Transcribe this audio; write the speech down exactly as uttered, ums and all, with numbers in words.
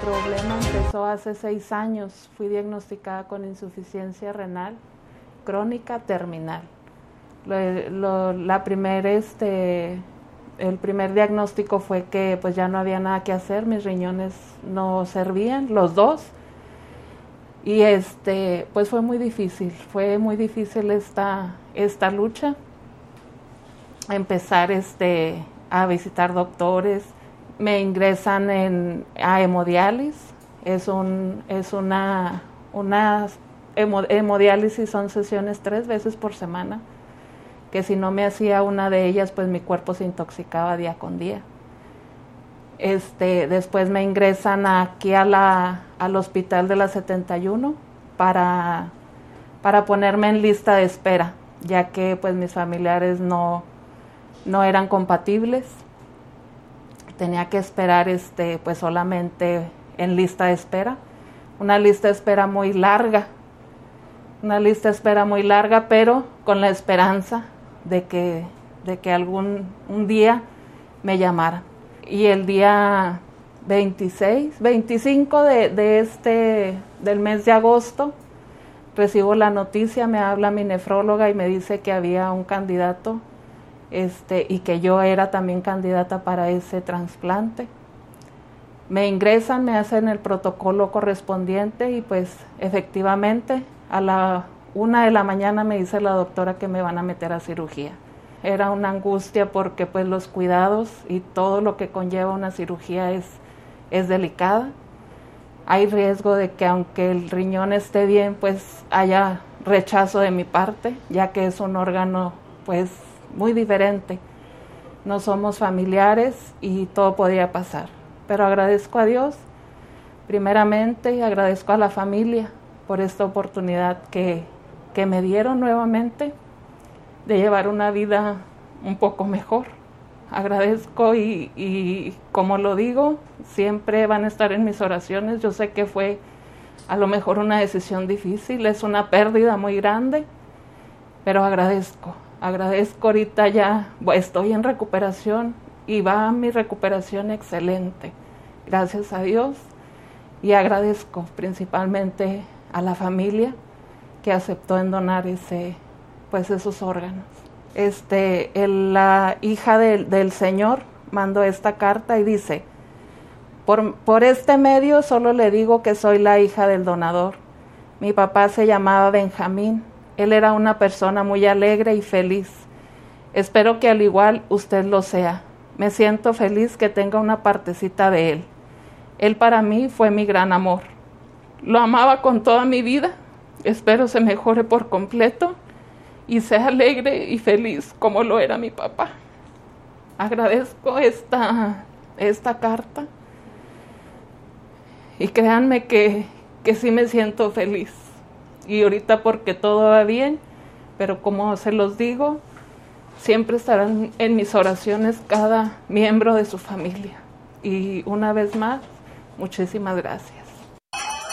problema empezó hace seis años. Fui diagnosticada con insuficiencia renal crónica terminal. Lo, lo, la primer, este, el primer diagnóstico fue que pues ya no había nada que hacer, mis riñones no servían, los dos. Y este, pues fue muy difícil, fue muy difícil esta, esta lucha. Empezar este, a visitar doctores, me ingresan en, a hemodiálisis, es, un, es una, una hemo, hemodiálisis, son sesiones tres veces por semana, que si no me hacía una de ellas, pues mi cuerpo se intoxicaba día con día. Este, después me ingresan aquí a la, al hospital de la setenta y uno para, para ponerme en lista de espera, ya que pues mis familiares no, no eran compatibles. Tenía que esperar este, pues solamente en lista de espera, una lista de espera muy larga, una lista de espera muy larga, pero con la esperanza de que, de que algún un día me llamaran. Y el día veintiséis, veinticinco de, de este, del mes de agosto, recibo la noticia, me habla mi nefróloga y me dice que había un candidato este, y que yo era también candidata para ese trasplante. Me ingresan, me hacen el protocolo correspondiente y pues efectivamente a la una de la mañana me dice la doctora que me van a meter a cirugía. Era una angustia porque pues los cuidados y todo lo que conlleva una cirugía es, es delicada. Hay riesgo de que aunque el riñón esté bien, pues haya rechazo de mi parte, ya que es un órgano pues muy diferente. No somos familiares y todo podría pasar. Pero agradezco a Dios, primeramente, y agradezco a la familia por esta oportunidad que, que me dieron nuevamente de llevar una vida un poco mejor. Agradezco y, y como lo digo, siempre van a estar en mis oraciones. Yo sé que fue a lo mejor una decisión difícil, es una pérdida muy grande, pero agradezco. Agradezco ahorita ya, estoy en recuperación y va mi recuperación excelente, gracias a Dios, y agradezco principalmente a la familia que aceptó en donar ese, pues esos órganos. Este, el, la hija de, del Señor mandó esta carta y dice: por, por este medio solo le digo que soy la hija del donador. Mi papá se llamaba Benjamín. Él era una persona muy alegre y feliz. Espero que al igual usted lo sea. Me siento feliz que tenga una partecita de él. Él para mí fue mi gran amor. Lo amaba con toda mi vida. Espero se mejore por completo y sea alegre y feliz como lo era mi papá. Agradezco esta, esta carta y créanme que, que sí me siento feliz. Y ahorita porque todo va bien, pero como se los digo, siempre estarán en mis oraciones cada miembro de su familia. Y una vez más, muchísimas gracias.